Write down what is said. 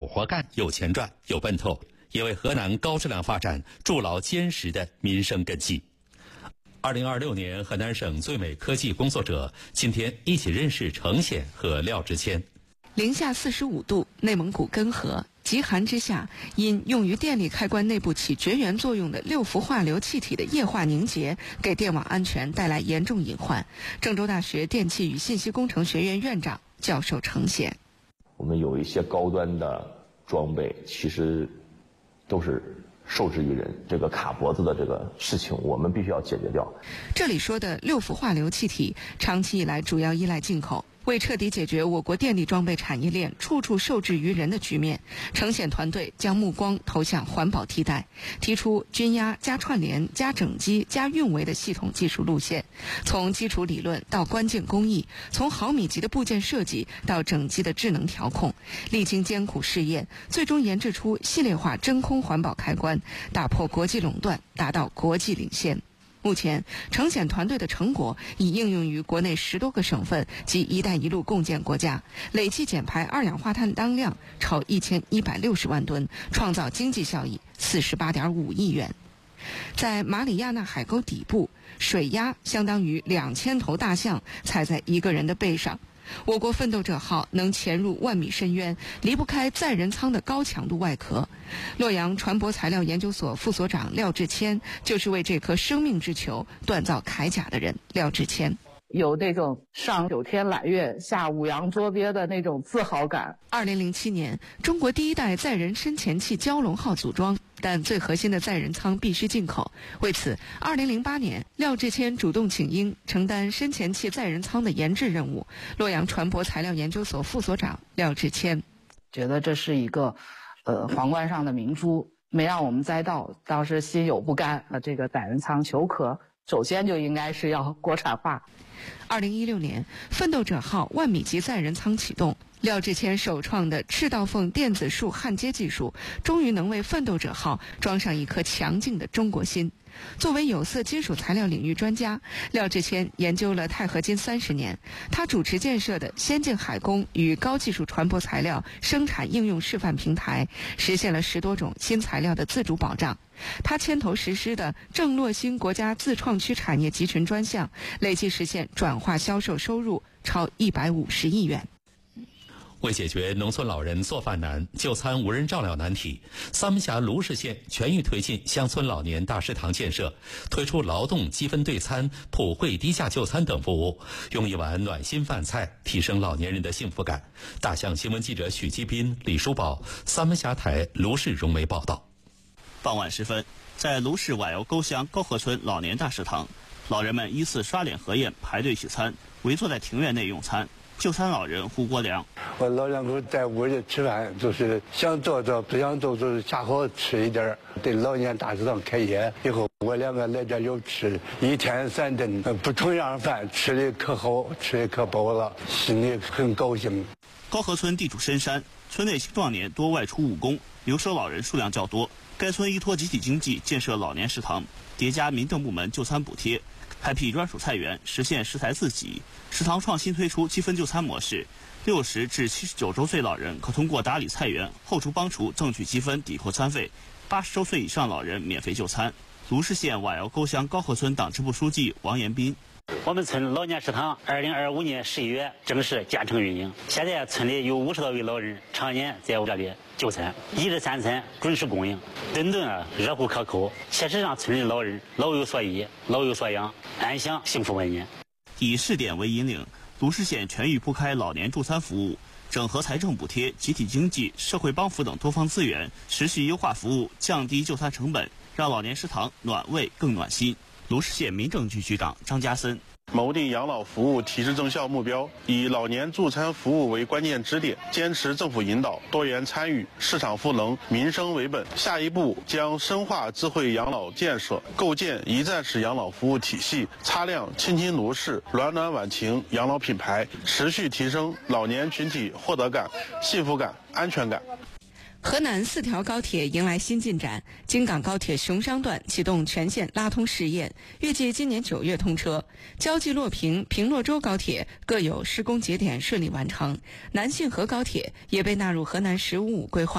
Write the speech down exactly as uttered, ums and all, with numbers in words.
活干、有钱赚、有奔头，也为河南高质量发展筑牢坚实的民生根基。二零二六年河南省最美科技工作者今天一起认识程显和廖志谦。 零下四十五度，内蒙古根河，极寒之下，因用于电力开关内部起绝缘作用的六氟化硫气体的液化凝结，给电网安全带来严重隐患。郑州大学电气与信息工程学院院长教授程显： 我们有一些高端的装备，其实都是受制于人，这个卡脖子的这个事情，我们必须要解决掉。 这里说的六氟化硫气体，长期以来主要依赖进口。为彻底解决我国电力装备产业链处处受制于人的局面，程显团队将目光投向环保替代，提出均压加串联加整机加运维的系统技术路线，从基础理论到关键工艺，从毫米级的部件设计到整机的智能调控，历经艰苦试验，最终研制出系列化真空环保开关，打破国际垄断，达到国际领先。目前，程显团队的成果已应用于国内十多个省份及“一带一路”共建国家，累计减排二氧化碳当量超一千一百六十万吨，创造经济效益四十八点五亿元。在马里亚纳海沟底部，水压相当于两千头大象踩在一个人的背上。我国奋斗者号能潜入万米深渊，离不开载人舱的高强度外壳。洛阳船舶材料研究所副所长廖志谦就是为这颗生命之球锻造铠甲的人。廖志谦有那种上九天揽月、下五洋捉鳖的那种自豪感。 二零零七年，中国第一代载人深潜器蛟龙号组装，但最核心的载人舱必须进口。为此，二零零八年，廖志谦主动请缨，承担深潜器载人舱的研制任务。洛阳船舶材料研究所副所长廖志谦觉得这是一个，呃，皇冠上的明珠，没让我们栽到，当时心有不甘。呃，这个载人舱球壳首先就应该是要国产化。 二零一六年，奋斗者号万米级载人舱启动，廖志谦首创的赤道缝电子束焊接技术，终于能为奋斗者号装上一颗强劲的中国心。作为有色金属材料领域专家，廖志谦研究了钛合金三十年。他主持建设的先进海工与高技术船舶材料生产应用示范平台，实现了十多种新材料的自主保障。他牵头实施的郑洛新国家自创区产业集群专项，累计实现转化销售收入超一百五十亿元。 为解决农村老人做饭难、就餐无人照料难题，三门峡芦市县全域推进乡村老年大食堂建设，推出劳动积分对餐、普惠低价就餐等服务，用一碗暖心饭菜提升老年人的幸福感。大象新闻记者许基斌、李书宝，三门峡台芦市融媒报道。 傍晚时分，在芦市瓦窑沟乡高河村老年大食堂，老人们依次刷脸合眼，排队取餐，围坐在庭院内用餐。就餐老人胡国良， 我老两口在屋里吃饭，就是想坐坐，不想坐就是恰好吃一点。对老年大食堂开业以后，我两个来这有吃，一天三顿不重样饭，吃的可好，吃的可饱了，心里很高兴。 高河村地处深山，村内青壮年多外出务工，留守老人数量较多。该村依托集体经济建设老年食堂，叠加民政部门就餐补贴，开辟专属菜园，实现食材自给。食堂创新推出积分就餐模式，六十至七十九周岁老人可通过打理菜园、后厨帮厨挣取积分抵扣餐费，八十周岁以上老人免费就餐。芦市县瓦窑沟乡高河村党支部书记王延斌。 我们村老年食堂二零二五年十一月正式建成运营，现在村里有五十多位老人常年在我这里就餐，一日三餐准时供应，顿顿啊热乎可口，切实让村里老人老有所依、老有所养，安享幸福晚年。 以试点为引领，芦市县全域铺开老年助餐服务，整合财政补贴、集体经济、社会帮扶等多方资源，持续优化服务，降低就餐成本，让老年食堂暖胃更暖心。芦市县民政局局长张家森。 锚定养老服务提质增效目标，以老年助餐服务为关键支点，坚持政府引导、多元参与、市场赋能、民生为本。下一步将深化智慧养老建设，构建一站式养老服务体系，擦亮亲亲芦市、暖暖晚晴养老品牌，持续提升老年群体获得感、幸福感、安全感。 河南四条高铁迎来新进展，京港高铁熊商段启动全线拉通试验，预计今年九月通车。胶济洛平、平洛州高铁各有施工节点顺利完成，南信河高铁也被纳入河南“十五五”规划。